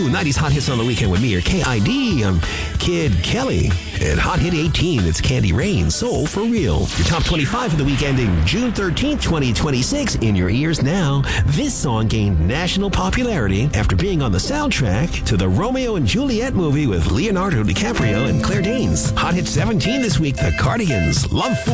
90s Hot Hits on the Weekend with me, your KID. I'm Kid Kelly. At Hot Hit 18, it's Candy Rain, Soul for Real. Your top 25 for the week ending June 13th, 2026, in your ears now. This song gained national popularity after being on the soundtrack to the Romeo and Juliet movie with Leonardo DiCaprio and Claire Danes. Hot Hit 17 this week, The Cardigans, Love for